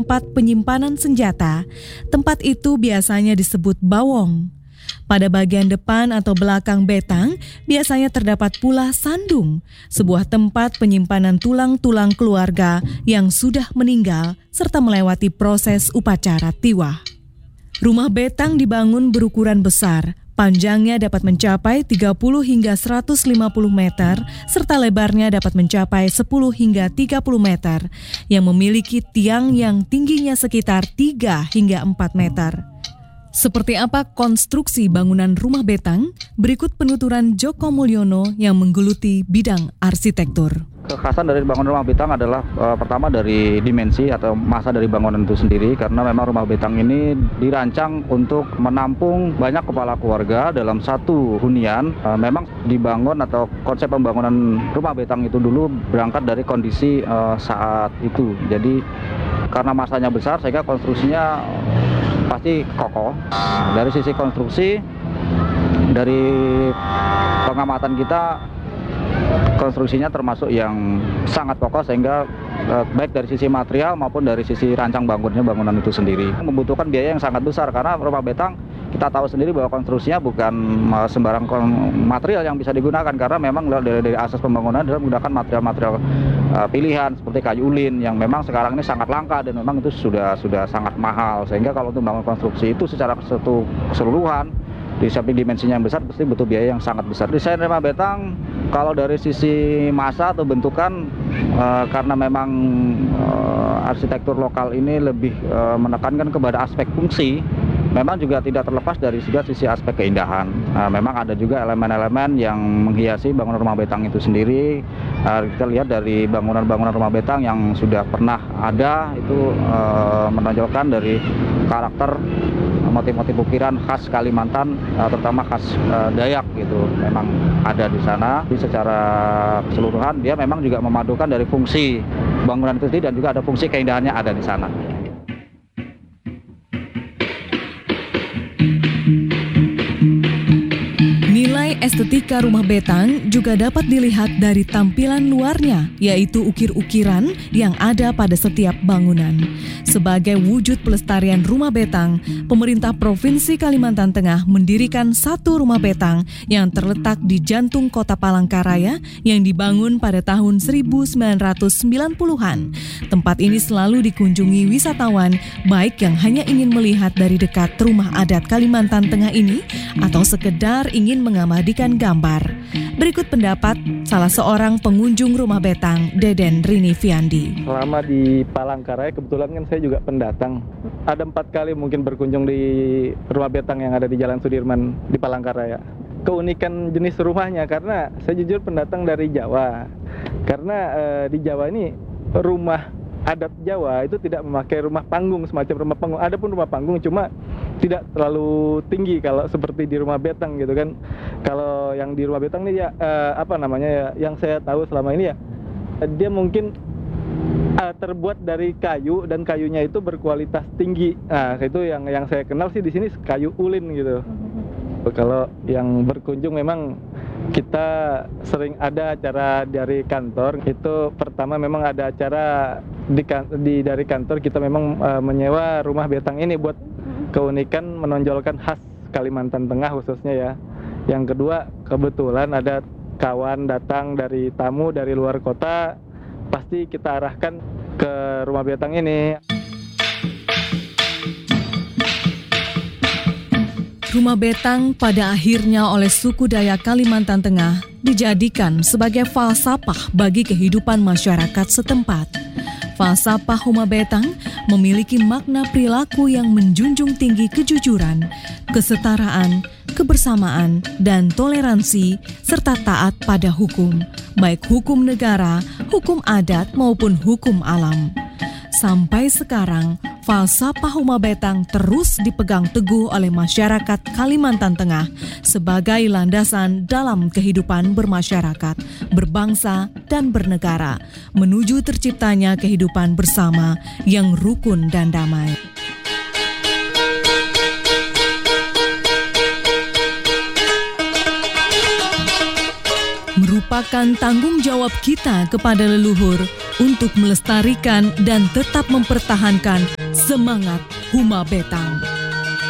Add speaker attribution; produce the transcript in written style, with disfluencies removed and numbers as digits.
Speaker 1: tempat penyimpanan senjata. Tempat itu biasanya disebut bawong. Pada bagian depan atau belakang betang biasanya terdapat pula sandung, sebuah tempat penyimpanan tulang-tulang keluarga yang sudah meninggal serta melewati proses upacara tiwah. Rumah betang dibangun berukuran besar, panjangnya dapat mencapai 30 hingga 150 meter, serta lebarnya dapat mencapai 10 hingga 30 meter, yang memiliki tiang yang tingginya sekitar 3 hingga 4 meter. Seperti apa konstruksi bangunan rumah betang? Berikut penuturan Joko Mulyono yang menggeluti bidang arsitektur.
Speaker 2: Kekhasan dari bangunan rumah betang adalah pertama dari dimensi atau massa dari bangunan itu sendiri, karena memang rumah betang ini dirancang untuk menampung banyak kepala keluarga dalam satu hunian. Memang dibangun atau konsep pembangunan rumah betang itu dulu berangkat dari kondisi saat itu. Jadi karena massanya besar sehingga konstruksinya pasti kokoh. Dari sisi konstruksi, dari pengamatan kita, konstruksinya termasuk yang sangat kokoh sehingga baik dari sisi material maupun dari sisi rancang bangunan itu sendiri membutuhkan biaya yang sangat besar, karena rumah betang kita tahu sendiri bahwa konstruksinya bukan sembarang material yang bisa digunakan, karena memang dari asas pembangunan adalah menggunakan material-material pilihan seperti kayu ulin yang memang sekarang ini sangat langka dan memang itu sudah sangat mahal, sehingga kalau untuk membangun konstruksi itu secara keseluruhan di samping dimensinya yang besar pasti butuh biaya yang sangat besar. Desain rumah betang kalau dari sisi massa atau bentukan karena memang arsitektur lokal ini lebih menekankan kepada aspek fungsi, memang juga tidak terlepas dari sisi aspek keindahan. Memang ada juga elemen-elemen yang menghiasi bangunan rumah betang itu sendiri. Kita lihat dari bangunan-bangunan rumah betang yang sudah pernah ada itu menonjolkan dari karakter motif-motif ukiran khas Kalimantan, terutama khas Dayak gitu, memang ada di sana. Jadi secara keseluruhan dia memang juga memadukan dari fungsi bangunan itu sendiri dan juga ada fungsi keindahannya ada di sana.
Speaker 1: Estetika rumah betang juga dapat dilihat dari tampilan luarnya, yaitu ukir-ukiran yang ada pada setiap bangunan. Sebagai wujud pelestarian rumah betang, pemerintah Provinsi Kalimantan Tengah mendirikan satu rumah betang yang terletak di jantung kota Palangkaraya yang dibangun pada tahun 1990-an. Tempat ini selalu dikunjungi wisatawan, baik yang hanya ingin melihat dari dekat rumah adat Kalimantan Tengah ini atau sekedar ingin mengamati gambar. Berikut pendapat salah seorang pengunjung rumah betang, Deden Rini Fiandi.
Speaker 3: Selama di Palangkaraya, kebetulan kan saya juga pendatang. Ada 4 kali mungkin berkunjung di rumah betang yang ada di Jalan Sudirman di Palangkaraya. Keunikan jenis rumahnya, karena saya jujur pendatang dari Jawa. Karena di Jawa ini rumah adat Jawa itu tidak memakai rumah panggung, semacam rumah panggung. Ada pun rumah panggung, cuma tidak terlalu tinggi kalau seperti di rumah betang gitu kan. Kalau yang di rumah betang ini ya yang saya tahu selama ini ya, dia mungkin terbuat dari kayu dan kayunya itu berkualitas tinggi. Nah, itu yang saya kenal sih di sini kayu ulin gitu. Kalau yang berkunjung memang kita sering ada acara dari kantor. Itu pertama memang ada acara dari kantor kita memang menyewa rumah betang ini buat keunikan menonjolkan khas Kalimantan Tengah khususnya ya. Yang kedua, kebetulan ada kawan datang dari tamu dari luar kota, pasti kita arahkan ke rumah betang ini.
Speaker 1: Rumah betang pada akhirnya oleh suku Dayak Kalimantan Tengah dijadikan sebagai falsafah bagi kehidupan masyarakat setempat. Falsafah rumah betang memiliki makna perilaku yang menjunjung tinggi kejujuran, kesetaraan, kebersamaan, dan toleransi, serta taat pada hukum, baik hukum negara, hukum adat, maupun hukum alam. Sampai sekarang, falsafah rumah betang terus dipegang teguh oleh masyarakat Kalimantan Tengah sebagai landasan dalam kehidupan bermasyarakat, berbangsa, dan bernegara, menuju terciptanya kehidupan bersama yang rukun dan damai. Merupakan tanggung jawab kita kepada leluhur untuk melestarikan dan tetap mempertahankan Semangat Huma Betang.